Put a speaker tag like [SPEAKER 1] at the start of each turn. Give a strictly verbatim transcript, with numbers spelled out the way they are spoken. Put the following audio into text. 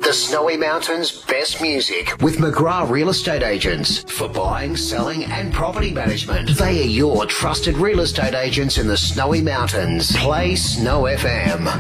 [SPEAKER 1] The Snowy Mountains' best music with McGrath Real Estate Agents. For buying, selling and property management, they are your trusted real estate agents in the Snowy Mountains. Play Snow F M.